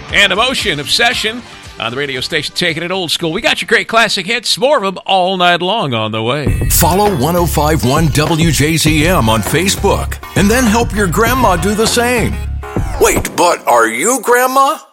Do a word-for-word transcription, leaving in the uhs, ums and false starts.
and Emotion, Obsession on the radio station taking it old school. We got your great classic hits, more of them all night long on the way. Follow one oh five point one W J Z M on Facebook and then help your grandma do the same. Wait, but are you grandma?